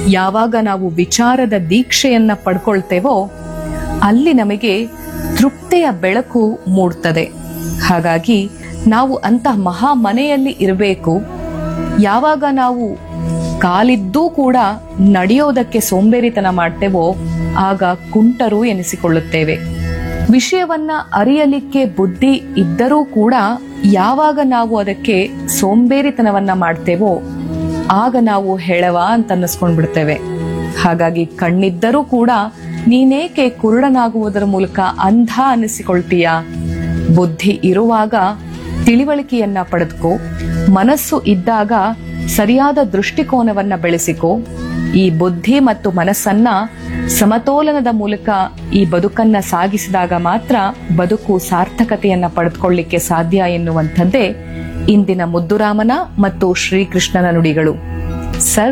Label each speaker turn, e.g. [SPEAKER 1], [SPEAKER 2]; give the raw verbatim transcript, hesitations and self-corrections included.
[SPEAKER 1] ಯಾವಾಗ ನಾವು ವಿಚಾರದ ದೀಕ್ಷೆಯನ್ನ ಪಡ್ಕೊಳ್ತೇವೋ ಅಲ್ಲಿ ನಮಗೆ ತೃಪ್ತಿಯ ಬೆಳಕು ಮೂಡ್ತದೆ. ಹಾಗಾಗಿ ನಾವು ಅಂತಹ ಮಹಾ ಮನೆಯಲ್ಲಿ ಇರಬೇಕು. ಯಾವಾಗ ನಾವು ಕಾಲಿದ್ದೂ ಕೂಡ ನಡೆಯೋದಕ್ಕೆ ಸೋಂಬೇರಿತನ ಮಾಡ್ತೇವೋ ಆಗ ಕುಂಟರು ಎನಿಸಿಕೊಳ್ಳುತ್ತೇವೆ. ವಿಷಯವನ್ನ ಅರಿಯಲಿಕ್ಕೆ ಬುದ್ಧಿ ಇದ್ದರೂ ಕೂಡ ಯಾವಾಗ ನಾವು ಅದಕ್ಕೆ ಸೋಂಬೇರಿತನವನ್ನ ಮಾಡ್ತೇವೋ ಆಗ ನಾವು ಹೆಳವ ಅಂತ ಅನ್ನಿಸ್ಕೊಂಡ್ಬಿಡ್ತೇವೆ. ಹಾಗಾಗಿ ಕಣ್ಣಿದ್ದರೂ ಕೂಡ ನೀನೇಕೆ ಕುರುಡನಾಗುವುದರ ಮೂಲಕ ಅಂಧ ಅನ್ನಿಸಿಕೊಳ್ತೀಯ? ಬುದ್ಧಿ ಇರುವಾಗ ತಿಳಿವಳಿಕೆಯನ್ನ ಪಡೆದುಕೋ. ಮನಸ್ಸು ಇದ್ದಾಗ ಸರಿಯಾದ ದೃಷ್ಟಿಕೋನವನ್ನ ಬೆಳೆಸಿಕೋ. ಈ ಬುದ್ಧಿ ಮತ್ತು ಮನಸ್ಸನ್ನ ಸಮತೋಲನದ ಮೂಲಕ ಈ ಬದುಕನ್ನ ಸಾಗಿಸಿದಾಗ ಮಾತ್ರ ಬದುಕು ಸಾರ್ಥಕತೆಯನ್ನ ಪಡೆದುಕೊಳ್ಳಿಕ್ಕೆ ಸಾಧ್ಯ ಎನ್ನುವಂಥದ್ದೇ ಇಂದಿನ ಮುದ್ದುರಾಮನ ಮತ್ತು ಶ್ರೀಕೃಷ್ಣನ ನುಡಿಗಳು. ಸರ್